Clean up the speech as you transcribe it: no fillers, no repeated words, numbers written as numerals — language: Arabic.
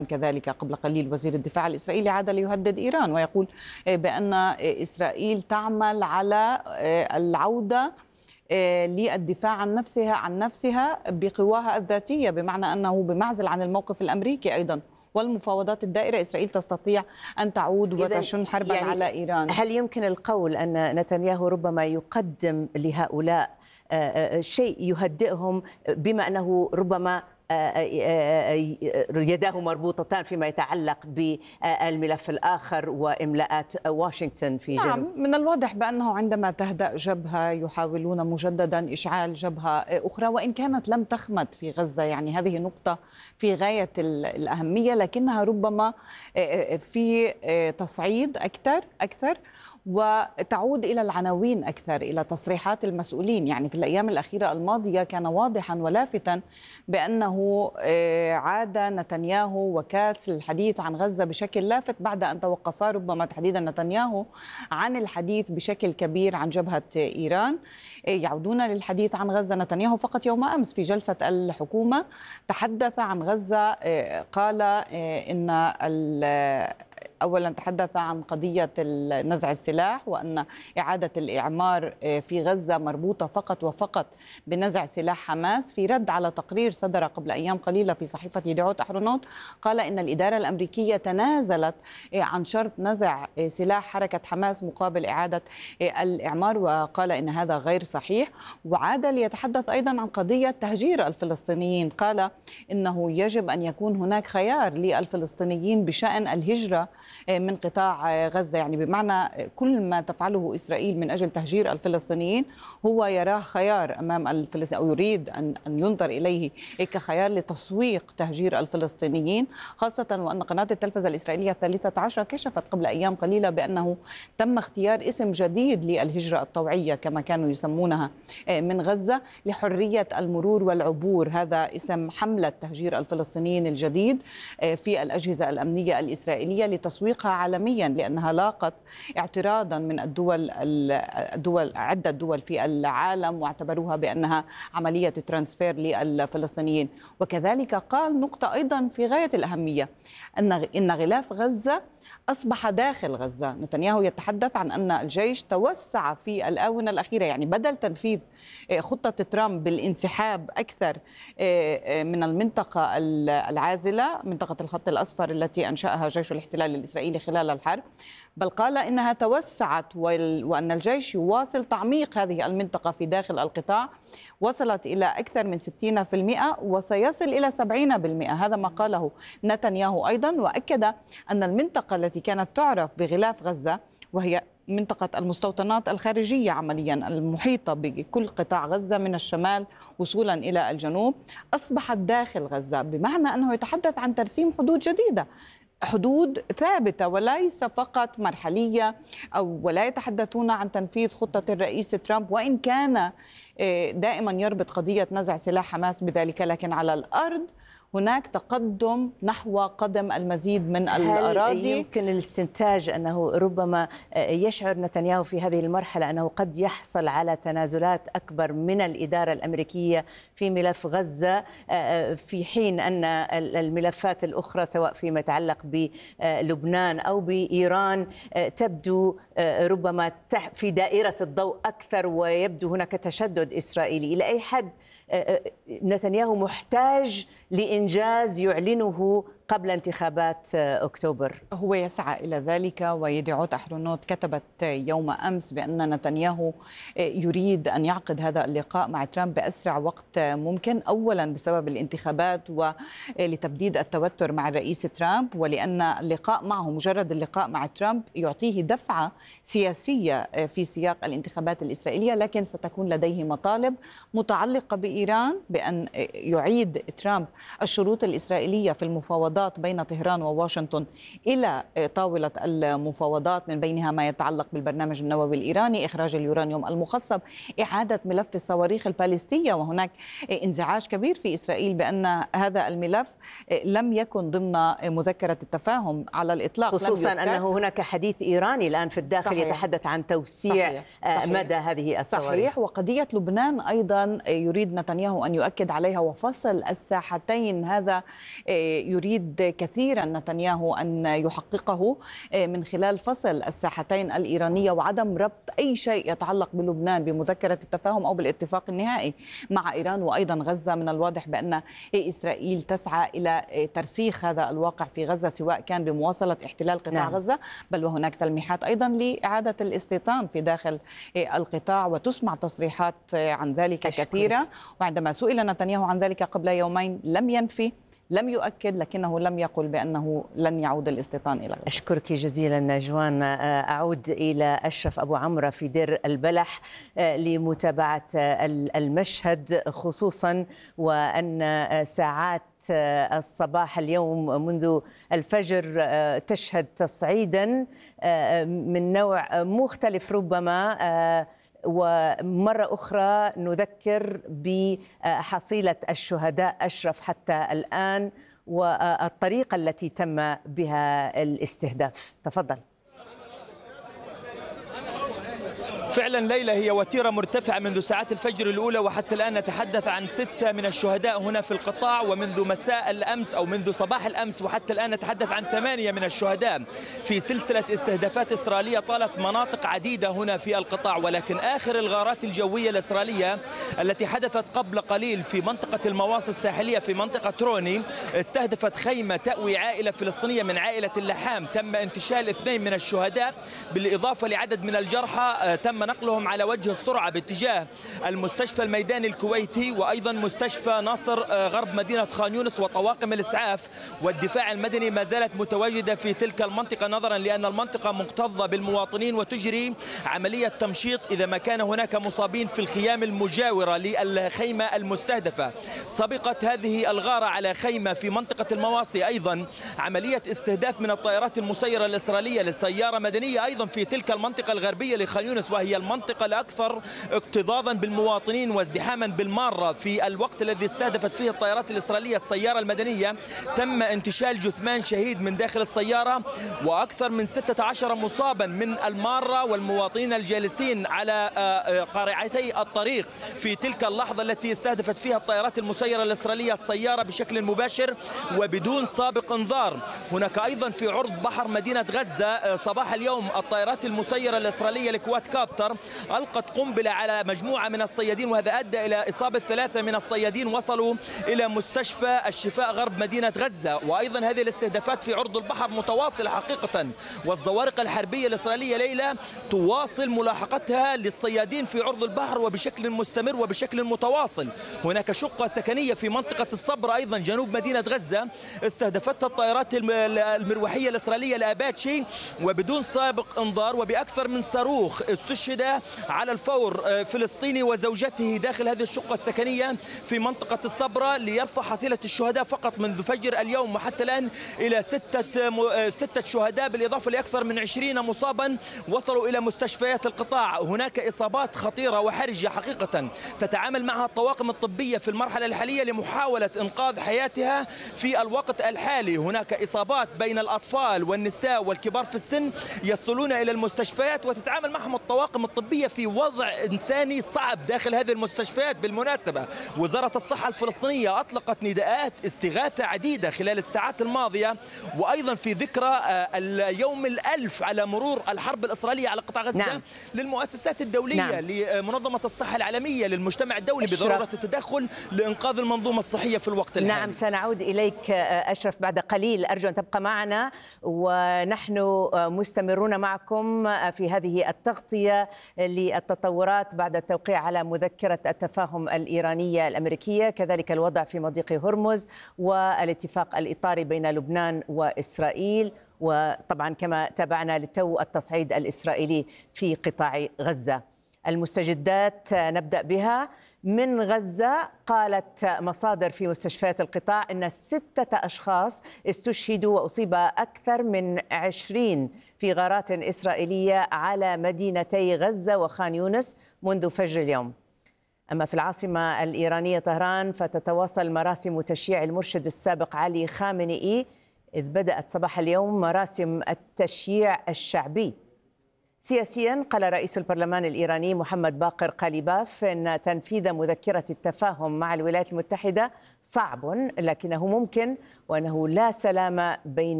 كذلك قبل قليل وزير الدفاع الإسرائيلي عاد ليهدد إيران ويقول بأن إسرائيل تعمل على العودة للدفاع عن نفسها بقواها الذاتية، بمعنى أنه بمعزل عن الموقف الأمريكي أيضا والمفاوضات الدائرة إسرائيل تستطيع أن تعود وتشن حربا على إيران. هل يمكن القول أن نتنياهو ربما يقدم لهؤلاء شيء يهدئهم، بما أنه ربما يداه مربوطتان فيما يتعلق بالملف الآخر وإملاءات واشنطن في جنوب؟ نعم، من الواضح بأنه عندما تهدأ جبهة يحاولون مجددا إشعال جبهة أخرى، وإن كانت لم تخمد في غزة. يعني هذه نقطة في غاية الأهمية، لكنها ربما في تصعيد أكثر وتعود إلى العناوين أكثر، إلى تصريحات المسؤولين. يعني في الأيام الأخيرة الماضية كان واضحا ولافتا بأنه عاد نتنياهو وكاتس للحديث عن غزة بشكل لافت بعد أن توقفا ربما تحديدا نتنياهو عن الحديث بشكل كبير عن جبهة إيران. يعودون للحديث عن غزة. نتنياهو فقط يوم أمس في جلسة الحكومة تحدث عن غزة، قال إن أولا تحدث عن قضية نزع السلاح، وأن إعادة الإعمار في غزة مربوطة فقط وفقط بنزع سلاح حماس، في رد على تقرير صدر قبل أيام قليلة في صحيفة يدعوت أحرونوت قال إن الإدارة الأمريكية تنازلت عن شرط نزع سلاح حركة حماس مقابل إعادة الإعمار، وقال إن هذا غير صحيح. وعاد ليتحدث أيضا عن قضية تهجير الفلسطينيين، قال إنه يجب أن يكون هناك خيار للفلسطينيين بشأن الهجرة من قطاع غزة. يعني بمعنى كل ما تفعله إسرائيل من أجل تهجير الفلسطينيين هو يراه خيار أمام الفلسطينيين، أو يريد أن ينظر إليه كخيار لتسويق تهجير الفلسطينيين، خاصة وأن قناة التلفزة الإسرائيلية 13 كشفت قبل أيام قليلة بأنه تم اختيار اسم جديد للهجرة الطوعية كما كانوا يسمونها من غزة، لحرية المرور والعبور. هذا اسم حملة تهجير الفلسطينيين الجديد في الأجهزة الأمنية الإسرائيلية لتسويقها عالميا، لأنها لاقت اعتراضا من عدة دول في العالم، واعتبروها بأنها عملية ترانسفير للفلسطينيين. وكذلك قال نقطة أيضا في غاية الأهمية، إن غلاف غزة أصبح داخل غزة. نتنياهو يتحدث عن أن الجيش توسع في الآونة الأخيرة، يعني بدل تنفيذ خطة ترامب بالانسحاب أكثر من المنطقة العازلة، منطقة الخط الأصفر التي أنشأها جيش الاحتلال الإسرائيلي خلال الحرب، بل قال إنها توسعت وأن الجيش يواصل تعميق هذه المنطقة في داخل القطاع، وصلت إلى أكثر من 60% وسيصل إلى 70%. هذا ما قاله نتنياهو أيضا، وأكد أن المنطقة التي كانت تعرف بغلاف غزة، وهي منطقة المستوطنات الخارجية عمليا المحيطة بكل قطاع غزة من الشمال وصولا إلى الجنوب، أصبحت داخل غزة، بمعنى أنه يتحدث عن ترسيم حدود جديدة، حدود ثابتة وليس فقط مرحلية، ولا يتحدثون عن تنفيذ خطة الرئيس ترامب، وإن كان دائما يربط قضية نزع سلاح حماس بذلك، لكن على الأرض هناك تقدم نحو قدم المزيد من الأراضي. هل يمكن الاستنتاج أنه ربما يشعر نتنياهو في هذه المرحلة أنه قد يحصل على تنازلات أكبر من الإدارة الأمريكية في ملف غزة، في حين أن الملفات الأخرى سواء فيما يتعلق بلبنان أو بإيران تبدو ربما في دائرة الضوء أكثر، ويبدو هناك تشدد إسرائيلي؟ إلى أي حد نتنياهو محتاج لإنجاز يعلنه قبل انتخابات أكتوبر؟ هو يسعى إلى ذلك، ويدعوت أحرونوت كتبت يوم أمس بأن نتنياهو يريد أن يعقد هذا اللقاء مع ترامب بأسرع وقت ممكن، أولا بسبب الانتخابات ولتبديد التوتر مع الرئيس ترامب، ولأن اللقاء معه، مجرد اللقاء مع ترامب، يعطيه دفعة سياسية في سياق الانتخابات الإسرائيلية، لكن ستكون لديه مطالب متعلقة بإيران بأن يعيد ترامب الشروط الإسرائيلية في المفاوضات بين طهران وواشنطن إلى طاولة المفاوضات، من بينها ما يتعلق بالبرنامج النووي الإيراني، إخراج اليورانيوم المخصب، إعادة ملف الصواريخ الباليستية. وهناك انزعاج كبير في إسرائيل بأن هذا الملف لم يكن ضمن مذكرة التفاهم على الإطلاق، خصوصا أنه هناك حديث إيراني الآن في الداخل. صحيح. يتحدث عن توسيع مدى هذه الصواريخ. صحيح. وقضية لبنان أيضا يريد نتنياهو أن يؤكد عليها وفصل الساحتين، هذا يريد يريد كثيرا نتنياهو أن يحققه من خلال فصل الساحتين الإيرانية وعدم ربط أي شيء يتعلق بلبنان بمذكرة التفاهم أو بالاتفاق النهائي مع إيران. وأيضا غزة من الواضح بأن إسرائيل تسعى إلى ترسيخ هذا الواقع في غزة، سواء كان بمواصلة احتلال قطاع غزة، بل وهناك تلميحات أيضا لإعادة الاستيطان في داخل القطاع، وتسمع تصريحات عن ذلك كثيرة. وعندما سئل نتنياهو عن ذلك قبل يومين لم ينفي، لم يؤكد، لكنه لم يقل بأنه لن يعود الاستيطان إلى غزة. أشكرك جزيلا جوان. أعود إلى أشرف أبو عمرو في دير البلح لمتابعة المشهد، خصوصا وأن ساعات الصباح اليوم منذ الفجر تشهد تصعيدا من نوع مختلف ربما، ومرة أخرى نذكر بحصيلة الشهداء أشرف حتى الآن والطريقة التي تم بها الاستهداف. تفضل. فعلا ليلى، هي وتيرة مرتفعة منذ ساعات الفجر الأولى وحتى الآن نتحدث عن 6 من الشهداء هنا في القطاع، ومنذ مساء الأمس أو منذ صباح الأمس وحتى الآن نتحدث عن 8 من الشهداء في سلسلة استهدافات إسرائيلية طالت مناطق عديدة هنا في القطاع. ولكن آخر الغارات الجوية الإسرائيلية التي حدثت قبل قليل في منطقة المواصل الساحلية في منطقة روني استهدفت خيمة تأوي عائلة فلسطينية من عائلة اللحام. تم انتشال 2 من الشهداء بالإضافة لعدد من الجرحى تم نقلهم على وجه السرعة باتجاه المستشفى الميداني الكويتي، وأيضا مستشفى ناصر غرب مدينة خان يونس. وطواقم الإسعاف والدفاع المدني ما زالت متواجدة في تلك المنطقة، نظرا لأن المنطقة مكتظة بالمواطنين وتجري عملية تمشيط إذا ما كان هناك مصابين في الخيام المجاورة للخيمة المستهدفة. سبقت هذه الغارة على خيمة في منطقة المواصي أيضا عملية استهداف من الطائرات المسيرة الإسرائيلية لسيارة مدنية أيضا في تلك المنطقة الغربية لخان يونس، وهي المنطقة الأكثر اكتظاظا بالمواطنين وازدحاما بالمارة. في الوقت الذي استهدفت فيه الطائرات الإسرائيلية السيارة المدنية تم انتشال جثمان شهيد من داخل السيارة، وأكثر من 16 مصابا من المارة والمواطنين الجالسين على قارعتي الطريق في تلك اللحظة التي استهدفت فيها الطائرات المسيرة الإسرائيلية السيارة بشكل مباشر وبدون سابق انذار. هناك أيضا في عرض بحر مدينة غزة صباح اليوم الطائرات المسيرة الإسرائيلية الكواد كابتر ألقت قنبلة على مجموعة من الصيادين، وهذا أدى إلى إصابة 3 من الصيادين وصلوا إلى مستشفى الشفاء غرب مدينة غزة. وأيضا هذه الاستهدافات في عرض البحر متواصلة حقيقة، والزوارق الحربية الإسرائيلية ليلى تواصل ملاحقتها للصيادين في عرض البحر وبشكل مستمر وبشكل متواصل. هناك شقة سكنية في منطقة الصبر أيضا جنوب مدينة غزة استهدفتها الطائرات المروحية الإسرائيلية الأباتشي وبدون سابق انذار وبأكثر من صاروخ. استشهد على الفور فلسطيني وزوجته داخل هذه الشقة السكنية في منطقة الصبرة، ليرفع حصيلة الشهداء فقط منذ فجر اليوم وحتى الآن إلى 6 شهداء، بالإضافة لأكثر من 20 مصابا وصلوا إلى مستشفيات القطاع. هناك إصابات خطيرة وحرجة حقيقة تتعامل معها الطواقم الطبية في المرحلة الحالية لمحاولة إنقاذ حياتها في الوقت الحالي. هناك إصابات بين الأطفال والنساء والكبار في السن يصلون إلى المستشفيات وتتعامل معهم الطواقم الطبية في وضع إنساني صعب داخل هذه المستشفيات. بالمناسبة وزارة الصحة الفلسطينية أطلقت نداءات استغاثة عديدة خلال الساعات الماضية، وأيضا في ذكرى اليوم الألف على مرور الحرب الإسرائيلية على قطاع غزة. نعم. للمؤسسات الدولية، نعم. لمنظمة الصحة العالمية، للمجتمع الدولي بضرورة التدخل لإنقاذ المنظومة الصحية في الوقت الحالي. نعم، سنعود إليك أشرف بعد قليل. أرجو أن تبقى معنا ونحن مستمرون معكم في هذه التغطية للتطورات بعد التوقيع على مذكرة التفاهم الإيرانية الأمريكية، كذلك الوضع في مضيق هرمز والاتفاق الإطاري بين لبنان وإسرائيل، وطبعا كما تابعنا للتو التصعيد الإسرائيلي في قطاع غزة. المستجدات نبدأ بها من غزة. قالت مصادر في مستشفيات القطاع أن 6 أشخاص استشهدوا وأصيب أكثر من 20 في غارات إسرائيلية على مدينتي غزة وخان يونس منذ فجر اليوم. أما في العاصمة الإيرانية طهران فتتواصل مراسم تشييع المرشد السابق علي خامنئي، إذ بدأت صباح اليوم مراسم التشييع الشعبي سياسيا، قال رئيس البرلمان الإيراني محمد باقر قاليباف أن تنفيذ مذكرة التفاهم مع الولايات المتحدة صعب لكنه ممكن، وأنه لا سلام بين